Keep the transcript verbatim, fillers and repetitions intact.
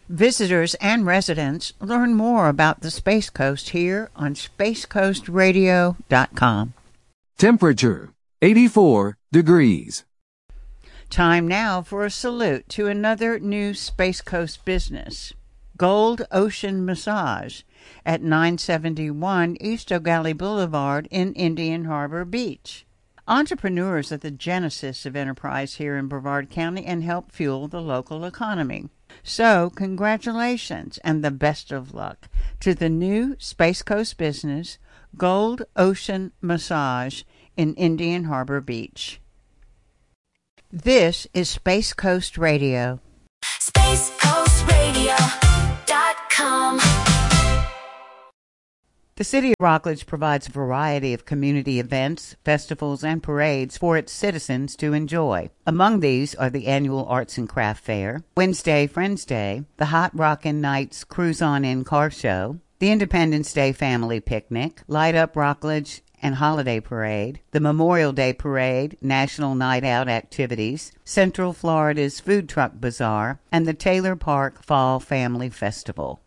Visitors and residents learn more about the Space Coast here on space coast radio dot com. Temperature, eighty-four degrees. Time now for a salute to another new Space Coast business, Gold Ocean Massage at nine seventy-one East O'Galley Boulevard in Indian Harbor Beach. Entrepreneurs are the genesis of enterprise here in Brevard County and help fuel the local economy. So, congratulations and the best of luck to the new Space Coast business, Gold Ocean Massage in Indian Harbor Beach. This is Space Coast Radio. space coast radio dot com. The City of Rockledge provides a variety of community events, festivals, and parades for its citizens to enjoy. Among these are the annual Arts and Craft Fair, Wednesday Friends Day, the Hot Rockin' Nights Cruise On In Car Show, the Independence Day Family Picnic, Light Up Rockledge and Holiday Parade, the Memorial Day Parade, National Night Out activities, Central Florida's Food Truck Bazaar, and the Taylor Park Fall Family Festival.